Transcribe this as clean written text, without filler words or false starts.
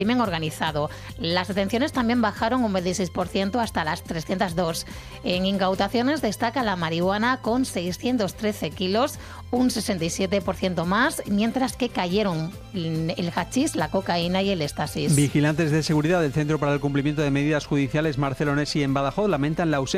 crimen organizado. Las detenciones también bajaron un 26% hasta las 302. En incautaciones destaca la marihuana con 613 kilos, un 67% más, mientras que cayeron el hachís, la cocaína y el éxtasis. Vigilantes de seguridad del Centro para el Cumplimiento de Medidas Judiciales Marcelo Nessi en Badajoz lamentan la ausencia